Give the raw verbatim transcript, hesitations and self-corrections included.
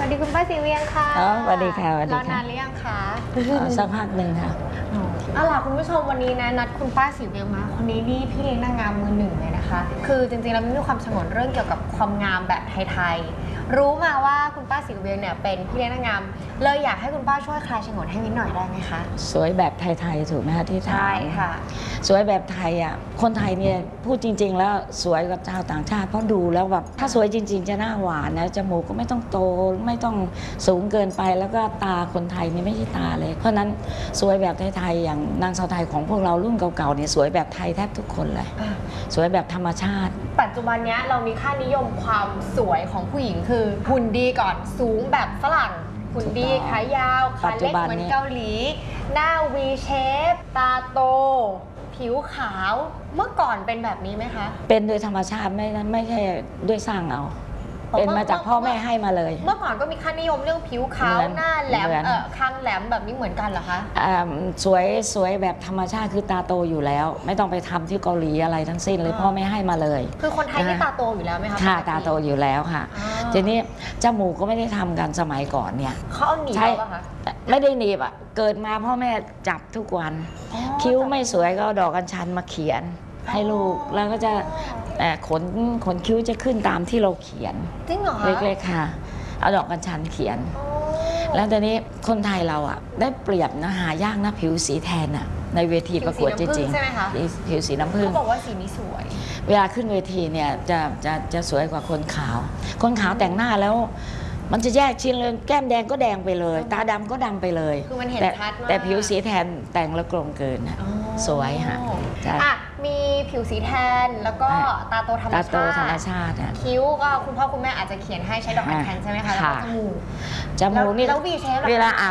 ดีคุณป้าสีเวียงค่ะอ๋อสวัสดีค่ะสวัสดีรอค่ะนานหรือยังคะสักพักหนึ่งค่ะเอาล่ะคุณผู้ชมวันนี้นะนัดคุณป้าสีเวียงมาคนนี้นี่พี่เลี้ยงนางงามมือหนึ่งเลยนะคะคือจริงๆแล้วมีความฉงนเรื่องเกี่ยวกับความงามแบบไทยๆรู้มาว่าคุณป้าสีเวียงเนี่ยเป็นพี่เลี้ยงนางงามเลยอยากให้คุณป้าช่วยคลายฉงนให้นิดหน่อยได้ไหมคะสวยแบบไทยๆถูกไหมคะที่ถามใช่ค่ะสวยแบบไทยอ่ะคนไทยเนี่ยพูดจริง ๆ แล้วสวยกว่าชาวต่างชาติเพราะดูแล้วแบบถ้าสวยจริง ๆ จะหน้าหวานนะจมูกก็ไม่ต้องโตไม่ต้องสูงเกินไปแล้วก็ตาคนไทยนี่ไม่ใช่ตาเลยเพราะนั้นสวยแบบไทยๆอย่างนางสาวไทยของพวกเรารุ่นเก่าๆเนี่ยสวยแบบไทยแทบทุกคนเลยสวยแบบธรรมชาติปัจจุบันนี้เรามีค่านิยมความสวยของผู้หญิงคือหุ่นดีก่อนสูงแบบฝรั่งหุ่นดีขายาวขาเล็กเหมือนเกาหลีหน้า V shape ตาโตผิวขาวเมื่อก่อนเป็นแบบนี้ไหมคะเป็นโดยธรรมชาติไม่ไม่ใช่ด้วยสร้างเอาเป็นมาจากพ่อแม่ให้มาเลยเมื่อก่อนก็มีค่านิยมเรื่องผิวขาวหน้าแหลมเออคางแหลมแบบนี้เหมือนกันเหรอคะสวยสวยแบบธรรมชาติคือตาโตอยู่แล้วไม่ต้องไปทำที่เกาหลีอะไรทั้งสิ้นเลยพ่อไม่ให้มาเลยคือคนไทยที่ตาโตอยู่แล้วไหมคะค่ะตาโตอยู่แล้วค่ะทีนี้จมูกก็ไม่ได้ทำกันสมัยก่อนเนี่ยเขาเอาหนีบป่ะคะไม่ได้หนีบอ่ะเกิดมาพ่อแม่จับทุกวันคิ้วไม่สวยก็เอาดอกกัญชันมาเขียนให้ลูกแล้วก็จะขนขนคิ้วจะขึ้นตามที่เราเขียนจริงเหรอคะเล็กๆค่ะเอาดอกกัญชันเขียนแล้วตอนนี้คนไทยเราอ่ะได้เปรียบนะหายากนะผิวสีแทนอ่ะในเวทีประกวดจริงๆใช่ไหมคะผิวสีน้ำผึ้งเขาบอกว่าสีนี้สวยเวลาขึ้นเวทีเนี่ยจะจะจะสวยกว่าคนขาวคนขาวแต่งหน้าแล้วมันจะแยกชิ้นเลยแก้มแดงก็แดงไปเลยตาดำก็ดำไปเลยคือมันเห็นชัดมากแต่ผิวสีแทนแต่งแล้วกลมเกินสวยค่ะอ่ะมีผิวสีแทนแล้วก็ตาโตธรรมชาติตาโตธรรมชาติคิ้วก็คุณพ่อคุณแม่อาจจะเขียนให้ใช้ดอกอัญชันใช่ไหมคะแล้วก็จมูกจมูกนี่แล้ววีเชฟเวลา